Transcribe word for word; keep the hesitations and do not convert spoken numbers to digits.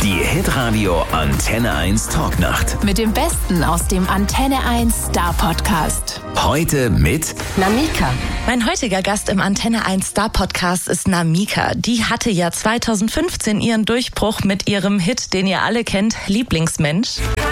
Die Hitradio Antenne eins Talknacht. Mit dem Besten aus dem Antenne eins Star Podcast. Heute mit Namika. Mein heutiger Gast im Antenne eins Star Podcast ist Namika. Die hatte ja zweitausendfünfzehn ihren Durchbruch mit ihrem Hit, den ihr alle kennt, Lieblingsmensch.